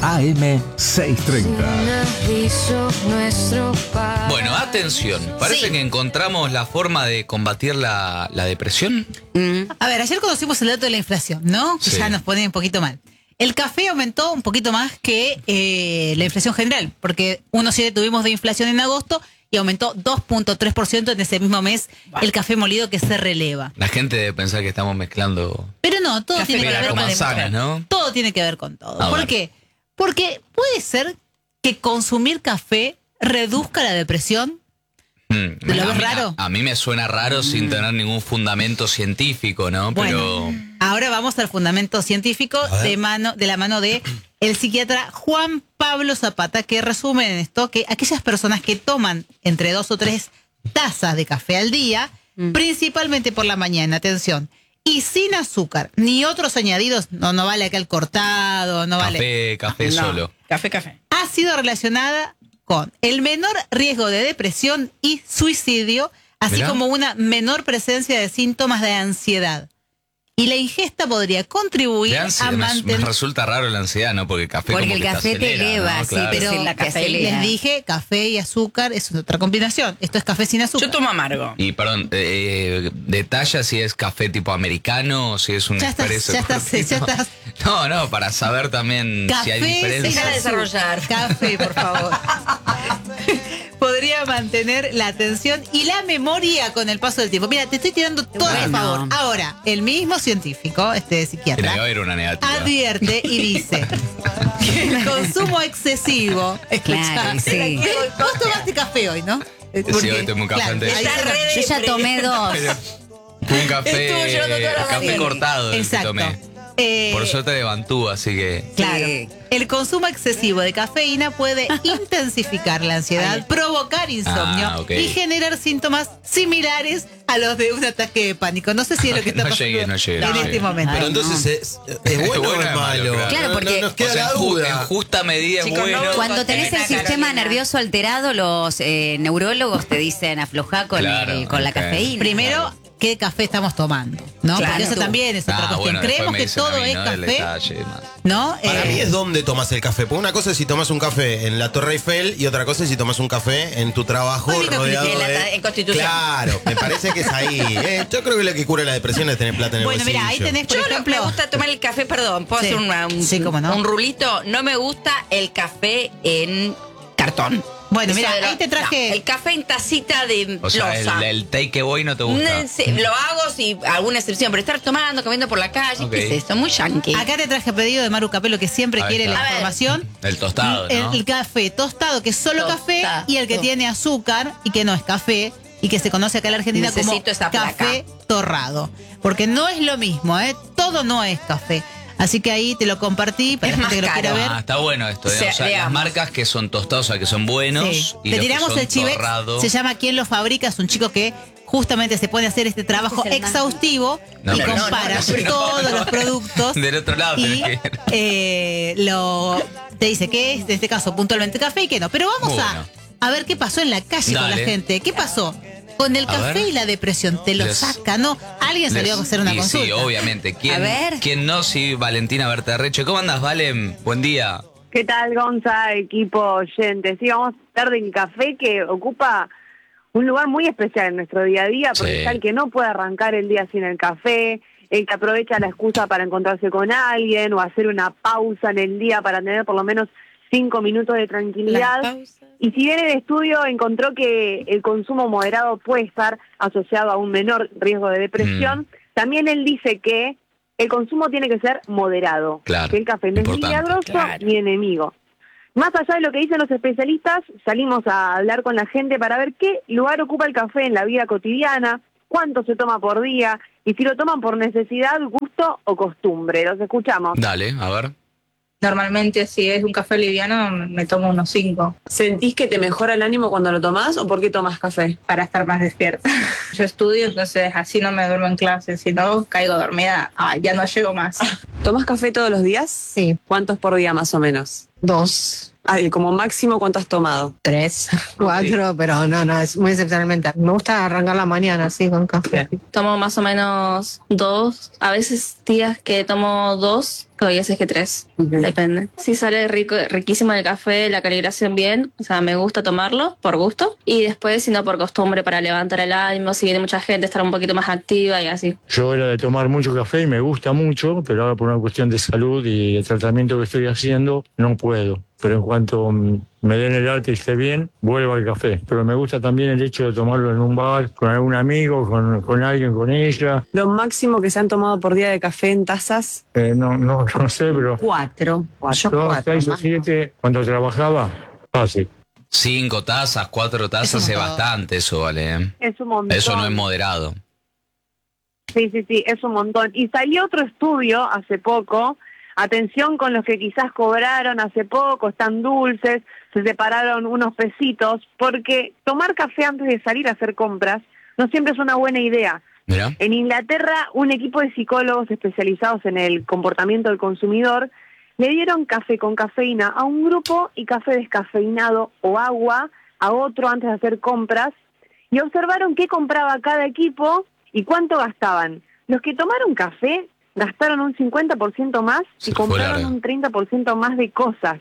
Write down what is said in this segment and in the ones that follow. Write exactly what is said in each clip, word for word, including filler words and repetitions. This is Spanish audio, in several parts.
A M seiscientos treinta. Bueno, atención. Parece Sí. que encontramos la forma de combatir la, la depresión. Mm. A ver, ayer conocimos el dato de la inflación, ¿no? Que Sí. ya nos pone un poquito mal. El café aumentó un poquito más que eh, la inflación general, porque uno coma siete tuvimos de inflación en agosto y aumentó dos punto tres por ciento en ese mismo mes el café molido que se releva. La gente debe pensar que estamos mezclando Pero no, todo Café tiene que pera ver con con manzanas, ¿no? Todo tiene que ver con todo. A ¿Por ver. qué? Porque puede ser que consumir café reduzca la depresión. Mm, ¿Te lo a ves mí- raro? A, a mí me suena raro sin tener ningún fundamento científico, ¿no? Pero Bueno, ahora vamos al fundamento científico de mano de la mano de el psiquiatra Juan Pablo Zapata, que resume en esto que aquellas personas que toman entre dos o tres tazas de café al día, Mm. principalmente por la mañana, atención, y sin azúcar ni otros añadidos, no, no vale acá el cortado, no vale, café, café No, solo. Café, café. ha sido relacionada con el menor riesgo de depresión y suicidio, así Mirá. como una menor presencia de síntomas de ansiedad. Y la ingesta podría contribuir De a ansiedad, me, me mantener... resulta raro la ansiedad, ¿no? Porque el café Porque como el que café te acelera, eleva, ¿no? sí, Claro. pero Sí, la te cafeína. acelera. Les dije, café y azúcar es otra combinación. Esto es café sin azúcar. Yo tomo amargo. Y perdón, eh, detalla si es café tipo americano o si es un Ya estás, expreso. ya estás, cortito. ya estás. No, no, para saber también si hay Café sin diferencia. Deja de desarrollar. Café, por favor. Podría mantener la atención y la memoria con el paso del tiempo. Mira, te estoy tirando todo a Bueno. favor. Ahora, el mismo científico, este Tiene que psiquiatra, haber una negativa. advierte y dice que el consumo excesivo. Claro, Escuchá, sí. Vos tomaste café hoy, ¿no? Sí, hoy tomé un café antes. ahí Está se- re Yo ya depre. tomé dos. Pero fue un café, Estuvo llorando toda la café mañana. cortado el que Exacto. tomé. Eh, Por suerte de Bantú, así que... Claro. Sí. El consumo excesivo de cafeína puede intensificar la ansiedad, provocar insomnio Ah, ok. y generar síntomas similares a los de un ataque de pánico. No sé si es lo que está No pasando llegué, no llegué, en no este llegué. momento. Pero Ay, entonces, ¿es, ¿es bueno o es malo? claro. Claro, No, porque- no, nos O queda sea, la en, ju- duda. en justa medida es Chicos, no- bueno. Cuando tenés el Carolina. sistema nervioso alterado, los eh, neurólogos te dicen aflojá con, Claro, el- con la ok. cafeína. Primero, ¿qué café estamos tomando? ¿No? Claro. Porque eso también es otra Ah, cuestión. bueno, después Creemos me que dicen a todo mí, es ¿no? El café, detalle y demás. ¿no? Para Eh, mí es dónde tomas el café. Porque una cosa es si tomas un café en la Torre Eiffel y otra cosa es si tomas un café en tu trabajo Muy bien, rodeado en la- de... en Constitución. Claro, me parece que es ahí. ¿eh? Yo creo que lo que cura la depresión es tener plata en el Bueno, bolsillo. mira, ahí tenés, por Yo lo- ejemplo... me gusta tomar el café, perdón, ¿puedo Sí. hacer una- un, Sí, cómo no. un rulito? No me gusta el café en cartón. Bueno, Eso mira, de lo- ahí te traje- no, el café en tacita de O sea, el, loza. el take away no te gusta. No, sí, lo hago si alguna excepción, pero estar tomando, comiendo por la calle, Ok. ¿qué es esto? Muy yankee. Acá te traje pedido de Maru Capelo, que siempre Ahí quiere está. la A ver. información. El tostado, el, ¿no? el café tostado, que es solo Tostado. café, y el que tiene azúcar y que no es café, y que se conoce acá en la Argentina como Necesito esa placa. café torrado. Porque no es lo mismo, ¿eh? Todo no es café. Así que ahí te lo compartí para Es la gente que lo más quiera caro. ver. Ah, está bueno esto. O ¿eh? sea, O sea, las digamos. marcas que son tostados, o sea, que son buenos. Sí. Y Te los que tiramos son el chivex, torrados. se llama ¿Quién lo fabrica? Es un chico que justamente se pone a hacer este trabajo Este es el más- exhaustivo No, y pero no, compara no, no, todos no. los productos. Del otro lado Y tenés que- eh, lo, te dice que es, en este caso, puntualmente café y que no. Pero vamos a, Bueno. a ver qué pasó en la calle con la Dale. gente. ¿Qué pasó? Con el A café ver. y la depresión. Te lo Les- saca, ¿no? Alguien salió Les- a hacer una y consulta. Sí, obviamente. ¿Quién, A ver. ¿Quién no? Sí, Valentina Berterreche. ¿Cómo andas, Valen? Buen día. ¿Qué tal, Gonza, equipo oyente? Sí, vamos a hablar de café que ocupa un lugar muy especial en nuestro día a día, porque Sí. está el que no puede arrancar el día sin el café, el que aprovecha la excusa para encontrarse con alguien o hacer una pausa en el día para tener por lo menos cinco minutos de tranquilidad. La pausa. Y si bien el estudio encontró que el consumo moderado puede estar asociado a un menor riesgo de depresión, Mm. también él dice que el consumo tiene que ser moderado. Claro, Que el café no es importante. milagroso Claro. ni enemigo. Más allá de lo que dicen los especialistas, salimos a hablar con la gente para ver qué lugar ocupa el café en la vida cotidiana, cuánto se toma por día y si lo toman por necesidad, gusto o costumbre. Los escuchamos. Dale, a ver. Normalmente si es un café liviano me tomo unos cinco ¿Sentís que te mejora el ánimo cuando lo tomás o por qué tomas café? para estar más despierta. Yo estudio, entonces así no me duermo en clase, si no caigo dormida, ay, ya no llego más. ¿Tomás café todos los días? Sí, ¿Cuántos por día más o menos? Dos, Ah, y como máximo, ¿cuánto has tomado? tres, cuatro, pero no, no, es muy excepcionalmente. Me gusta arrancar la mañana así con café. Tomo más o menos dos, a veces días que tomo dos, o hay veces que tres, depende. Si sale rico, riquísimo el café, la calibración bien, o sea, me gusta tomarlo por gusto, y después, si no por costumbre, para levantar el ánimo, si viene mucha gente, estar un poquito más activa y así. Yo era de tomar mucho café y me gusta mucho, pero ahora por una cuestión de salud y el tratamiento que estoy haciendo, no puedo. Pero en cuanto me den el alta y esté bien, vuelvo al café. Pero me gusta también el hecho de tomarlo en un bar, con algún amigo, con, con alguien, con ella. ¿Lo máximo que se han tomado por día de café en tazas? Eh, no, no, no sé, pero Cuatro. Yo dos, cuatro. seis o más. siete, cuando trabajaba, fácil. Cinco tazas, cuatro tazas Es un es montón. bastante eso, vale. ¿eh? Es un montón. Eso no es moderado. Sí, sí, sí, es un montón. Y salió otro estudio hace poco, atención con los que quizás cobraron hace poco, están dulces, se separaron unos pesitos, porque tomar café antes de salir a hacer compras no siempre es una buena idea. Mira. En Inglaterra, un equipo de psicólogos especializados en el comportamiento del consumidor le dieron café con cafeína a un grupo y café descafeinado o agua a otro antes de hacer compras y observaron qué compraba cada equipo y cuánto gastaban. Los que tomaron café gastaron un cincuenta por ciento más Se y fue compraron larga. un treinta por ciento más de cosas.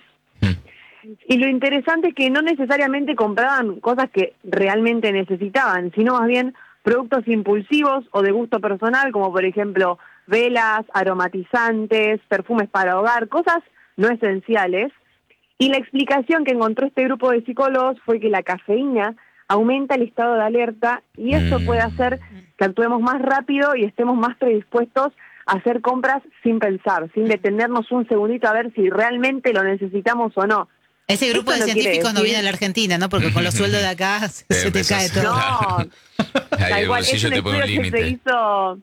Mm. Y lo interesante es que no necesariamente compraban cosas que realmente necesitaban, sino más bien productos impulsivos o de gusto personal, como por ejemplo velas, aromatizantes, perfumes para hogar, cosas no esenciales. Y la explicación que encontró este grupo de psicólogos fue que la cafeína aumenta el estado de alerta y esto Mm. puede hacer que actuemos más rápido y estemos más predispuestos a hacer compras sin pensar, sin detenernos un segundito a ver si realmente lo necesitamos o no. Ese grupo Esto de no quiere científicos no decir- viene a la Argentina, ¿no? Porque con los sueldos de acá se, se te cae empezás- todo. No, Ahí tal el cual, es bolsillo un te pone un estudio que se límite. hizo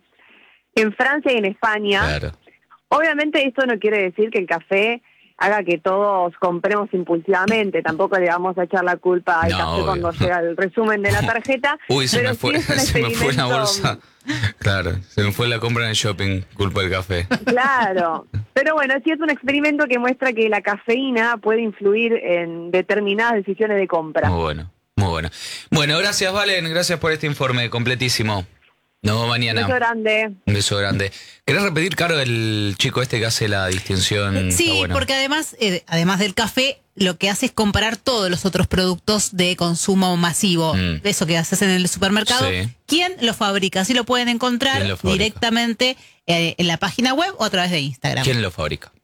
en Francia y en España. Claro. Obviamente esto no quiere decir que el café haga que todos compremos impulsivamente, tampoco le vamos a echar la culpa al No, café obvio. cuando llega el resumen de la tarjeta. Uy, se pero me sí fue, es un se me fue la experimento- bolsa. Claro, se me fue la compra en el shopping, culpa del café. Claro, pero bueno, sí es un experimento que muestra que la cafeína puede influir en determinadas decisiones de compra. Muy bueno, muy bueno. Bueno, gracias, Valen, gracias por este informe completísimo. Nos vemos Un mañana. beso grande. Un beso grande. ¿Querés repetir, Caro, el chico este que hace la distinción? Está Sí, bueno. porque además, eh, además del café, lo que hace es comparar todos los otros productos de consumo masivo, Mm. eso que haces en el supermercado. Sí. ¿Quién lo fabrica? Así lo pueden encontrar ¿Quién lo fabrica? directamente eh, en la página web o a través de Instagram. ¿Quién lo fabrica?